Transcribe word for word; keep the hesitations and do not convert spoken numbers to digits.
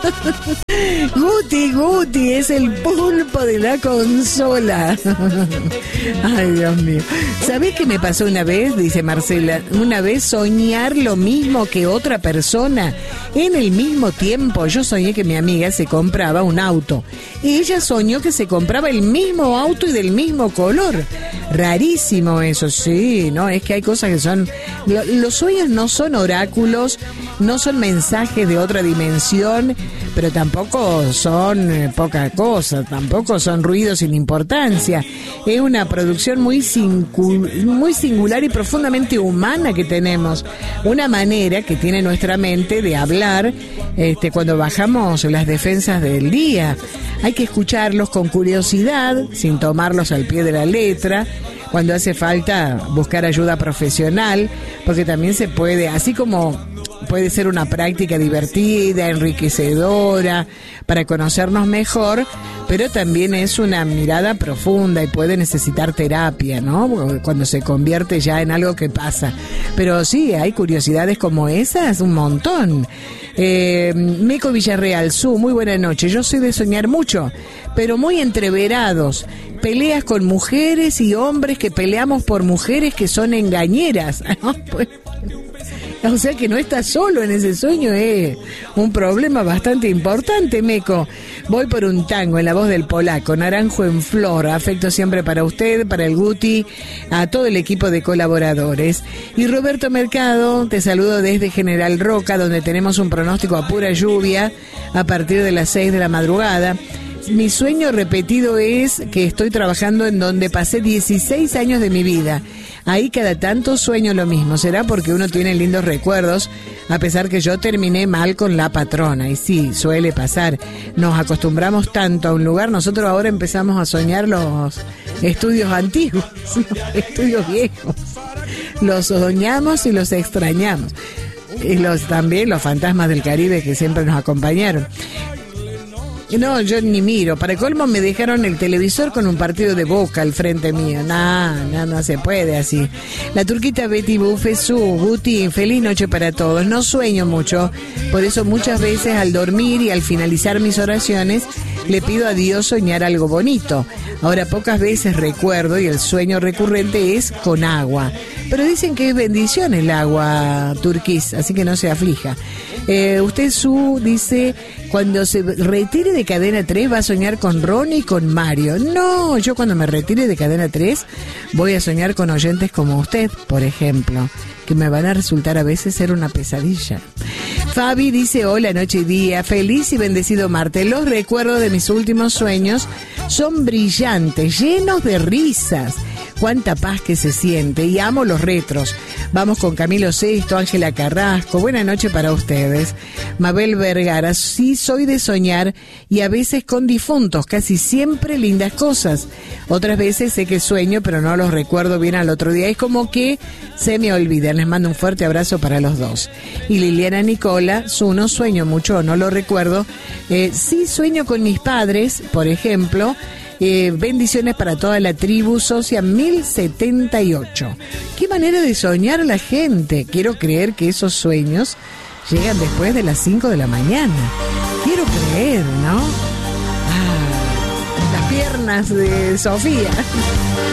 Guti, Guti, es el pulpo de la consola. Ay, Dios mío. ¿Sabés qué me pasó una vez? Dice Marcela. Una vez soñar lo mismo que otra persona en el mismo tiempo. Yo soñé que mi amiga se compraba un auto y ella soñó que se compraba el mismo auto y del mismo color. Rarísimo eso, sí, ¿no? Es que hay cosas que son... Lo, los sueños no son oráculos, no son mensajes de otra dimensión, pero tampoco son eh, poca cosa, tampoco son ruidos sin importancia. Es una producción muy, singu- muy singular y profundamente humana que tenemos. Una manera que tiene nuestra mente de hablar este, cuando bajamos las defensas del día. Hay que escucharlos con curiosidad, sin tomarlos al pie de la letra. Cuando hace falta buscar ayuda profesional, porque también se puede, así como puede ser una práctica divertida, enriquecedora, para conocernos mejor, pero también es una mirada profunda y puede necesitar terapia, ¿no? Cuando se convierte ya en algo que pasa. Pero sí, hay curiosidades como esas, un montón. Eh, Meco Villarreal, Su, muy buena noche. Yo soy de soñar mucho, pero muy entreverados. Peleas con mujeres y hombres que peleamos por mujeres que son engañeras. Pues, o sea que no estás solo en ese sueño, es un problema bastante importante, Meco. Voy por un tango en la voz del polaco, Naranjo en Flor. Afecto siempre para usted, para el Guti, a todo el equipo de colaboradores. Y Roberto Mercado, te saludo desde General Roca, donde tenemos un pronóstico a pura lluvia a partir de las seis de la madrugada. Mi sueño repetido es que estoy trabajando en donde pasé dieciséis años de mi vida. Ahí cada tanto sueño lo mismo. Será porque uno tiene lindos recuerdos, a pesar que yo terminé mal con la patrona. Y sí, suele pasar. Nos acostumbramos tanto a un lugar. Nosotros ahora empezamos a soñar los estudios antiguos, los estudios viejos. Los soñamos y los extrañamos. Y los también los fantasmas del Caribe que siempre nos acompañaron. No, yo ni miro. Para colmo me dejaron el televisor con un partido de Boca al frente mío. No, no, no se puede así. La turquita Betty Buffet, Su, Guti, feliz noche para todos. No sueño mucho, por eso muchas veces al dormir y al finalizar mis oraciones le pido a Dios soñar algo bonito. Ahora pocas veces recuerdo y el sueño recurrente es con agua. Pero dicen que es bendición el agua, Turquís, así que no se aflija. Eh, usted, Su, dice, cuando se retire de Cadena tres va a soñar con Ronnie y con Mario. No, yo cuando me retire de Cadena tres voy a soñar con oyentes como usted, por ejemplo, que me van a resultar a veces ser una pesadilla. Fabi dice, hola, noche y día, feliz y bendecido martes. Los recuerdos de mis últimos sueños son brillantes, llenos de risas. Cuánta paz que se siente, y amo los retros. Vamos con Camilo Sesto, Ángela Carrasco. Buena noche para ustedes. Mabel Vergara, sí soy de soñar y a veces con difuntos, casi siempre lindas cosas. Otras veces sé que sueño, pero no los recuerdo bien al otro día. Es como que se me olvidan. Les mando un fuerte abrazo para los dos. Y Liliana Nicola, Su, no sueño mucho, no lo recuerdo. Eh, sí sueño con mis padres, por ejemplo. Eh, bendiciones para toda la tribu Socia mil setenta y ocho. Qué manera de soñar la gente. Quiero creer que esos sueños llegan después de las cinco de la mañana. Quiero creer, ¿no? Ah, las piernas de Sofía.